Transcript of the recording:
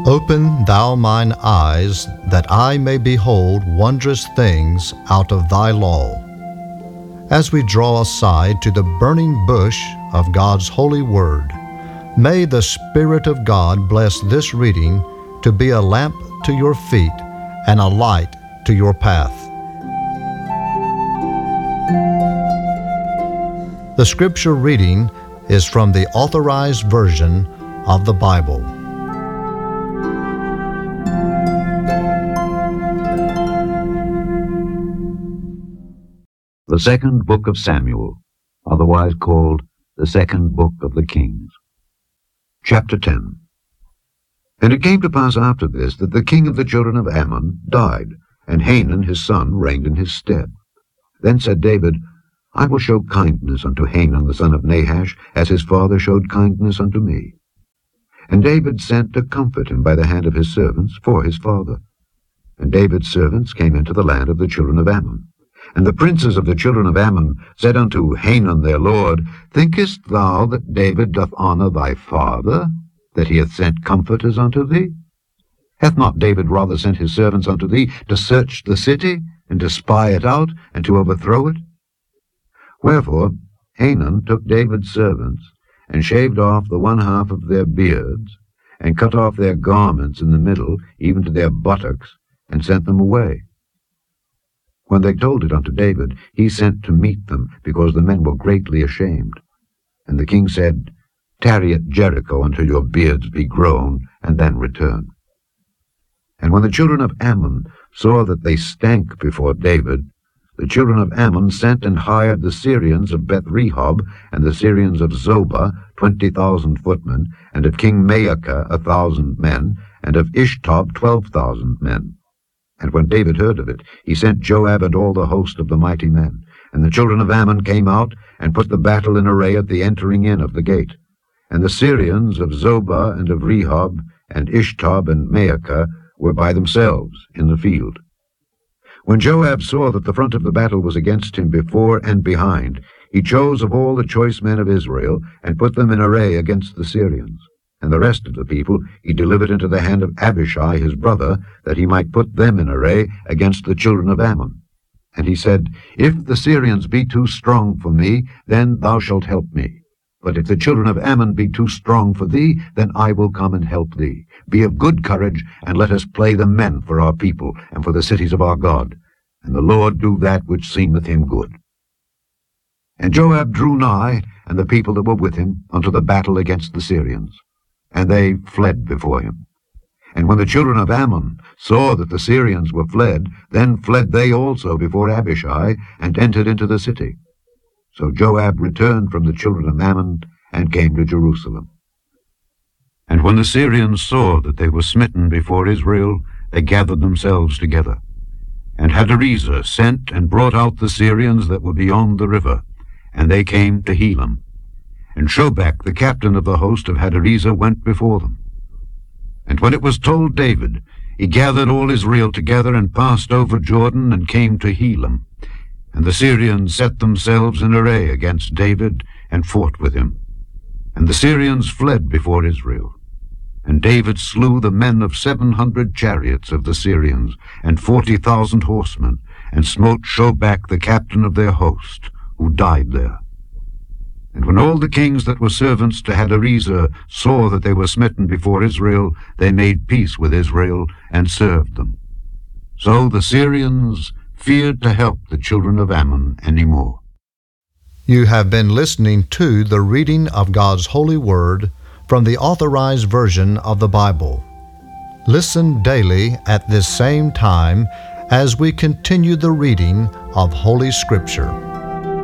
Open thou mine eyes, that I may behold wondrous things out of thy law. As we draw aside to the burning bush of God's holy word, may the Spirit of God bless this reading to be a lamp to your feet and a light to your path. The scripture reading is from the Authorized Version of the Bible. The second book of Samuel, otherwise called the second book of the Kings. Chapter 10. And it came to pass after this that the king of the children of Ammon died, and Hanun his son reigned in his stead. Then said David, I will show kindness unto Hanun the son of Nahash, as his father showed kindness unto me. And David sent to comfort him by the hand of his servants for his father. And David's servants came into the land of the children of Ammon. And the princes of the children of Ammon said unto Hanun their lord, Thinkest thou that David doth honor thy father, that he hath sent comforters unto thee? Hath not David rather sent his servants unto thee to search the city, and to spy it out, and to overthrow it? Wherefore Hanun took David's servants, and shaved off the one half of their beards, and cut off their garments in the middle, even to their buttocks, and sent them away. When they told it unto David, he sent to meet them, because the men were greatly ashamed. And the king said, Tarry at Jericho until your beards be grown, and then return. And when the children of Ammon saw that they stank before David, the children of Ammon sent and hired the Syrians of Beth-rehob, and the Syrians of Zobah 20,000 footmen, and of King Maacah 1,000 men, and of Ishtob 12,000 men. And when David heard of it, he sent Joab and all the host of the mighty men. And the children of Ammon came out, and put the battle in array at the entering in of the gate. And the Syrians of Zobah and of Rehob, and Ishtob and Maacah, were by themselves in the field. When Joab saw that the front of the battle was against him before and behind, he chose of all the choice men of Israel, and put them in array against the Syrians. And the rest of the people he delivered into the hand of Abishai his brother, that he might put them in array against the children of Ammon. And he said, If the Syrians be too strong for me, then thou shalt help me. But if the children of Ammon be too strong for thee, then I will come and help thee. Be of good courage, and let us play the men for our people, and for the cities of our God. And the Lord do that which seemeth him good. And Joab drew nigh, and the people that were with him, unto the battle against the Syrians. And they fled before him. And when the children of Ammon saw that the Syrians were fled, then fled they also before Abishai, and entered into the city. So Joab returned from the children of Ammon, and came to Jerusalem. And when the Syrians saw that they were smitten before Israel, they gathered themselves together. And Hadarezer sent and brought out the Syrians that were beyond the river, and they came to Helam. And Shobach, the captain of the host of Hadarezer, went before them. And when it was told David, he gathered all Israel together, and passed over Jordan, and came to Helam. And the Syrians set themselves in array against David, and fought with him. And the Syrians fled before Israel. And David slew the men of 700 chariots of the Syrians, and 40,000 horsemen, and smote Shobach the captain of their host, who died there. And when all the kings that were servants to Hadarezer saw that they were smitten before Israel, they made peace with Israel, and served them. So the Syrians feared to help the children of Ammon any more. You have been listening to the reading of God's holy word from the Authorized Version of the Bible. Listen daily at this same time as we continue the reading of Holy Scripture.